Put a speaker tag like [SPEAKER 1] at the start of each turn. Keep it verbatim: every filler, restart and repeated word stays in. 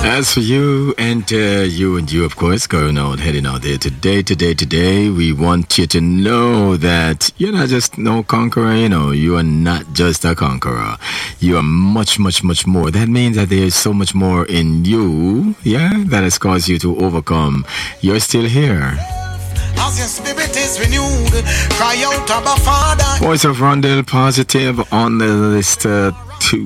[SPEAKER 1] As for you and uh, you and you, of course, going out, heading out there today, today, today, we want you to know that you're not just no conqueror, you know, you are not just a conqueror. You are much, much, much more. That means that there is so much more in you, yeah, that has caused you to overcome. You're still here.
[SPEAKER 2] As your spirit is renewed, cry out, Abba Father.
[SPEAKER 1] Voice of Rondell Positive on the list. Uh,